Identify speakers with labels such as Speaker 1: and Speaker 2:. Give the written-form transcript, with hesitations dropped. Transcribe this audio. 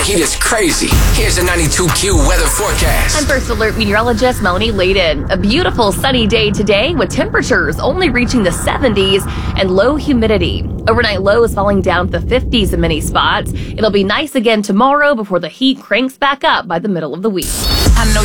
Speaker 1: Heat is crazy. Here's the 92Q weather forecast.
Speaker 2: I'm First Alert meteorologist Melanie Layden. A beautiful sunny day today with temperatures only reaching the 70s and low humidity. Overnight lows falling down to the 50s in many spots. It'll be nice again tomorrow before the heat cranks back up by the middle of the week.